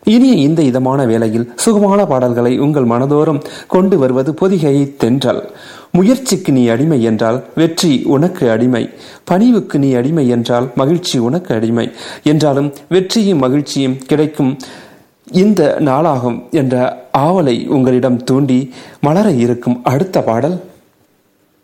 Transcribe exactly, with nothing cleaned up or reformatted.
இனிய இந்த இதமான வேளையில் சுகமான பாடல்களை உங்கள் மனதோறும் கொண்டு வருவது பொதிகை தென்றல். முயற்சிக்கு நீ அடிமை என்றால் வெற்றி உனக்கு அடிமை, பணிவுக்கு நீ அடிமை என்றால் மகிழ்ச்சி உனக்கு அடிமை என்றாலும் வெற்றியும் மகிழ்ச்சியும் கிடைக்கும் இந்த நாளாகும் என்ற ஆவலை உங்களிடம் தூண்டி மலர இருக்கும் அடுத்த பாடல்